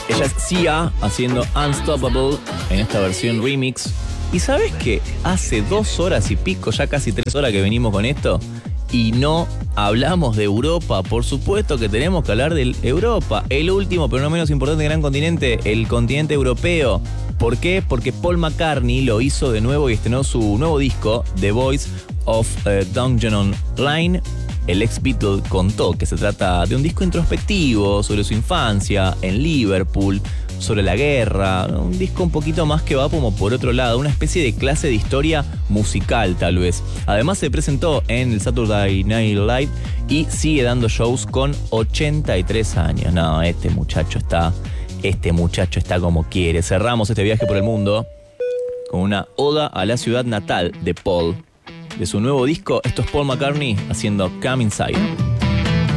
Ella es Sia haciendo Unstoppable en esta versión remix. ¿Y sabes que hace 2 horas y pico, ya casi 3 horas que venimos con esto? Y no hablamos de Europa. Por supuesto que tenemos que hablar de Europa. El último, pero no menos importante gran continente, el continente europeo. ¿Por qué? Porque Paul McCartney lo hizo de nuevo y estrenó su nuevo disco, The Voice of Dungeon Line. El ex Beatle contó que se trata de un disco introspectivo sobre su infancia en Liverpool, sobre la guerra, un disco un poquito más que va como por otro lado, una especie de clase de historia musical tal vez. Además se presentó en el Saturday Night Live y sigue dando shows con 83 años. No, este muchacho está como quiere. Cerramos este viaje por el mundo con una oda a la ciudad natal de Paul. De su nuevo disco, esto es Paul McCartney haciendo Come Inside.